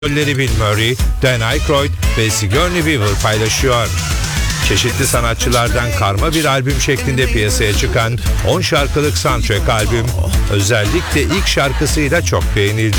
Rolleri Bill Murray, Dan Aykroyd ve Sigourney Weaver paylaşıyor. Çeşitli sanatçılardan karma bir albüm şeklinde piyasaya çıkan 10 şarkılık soundtrack albüm özellikle ilk şarkısıyla çok beğenildi.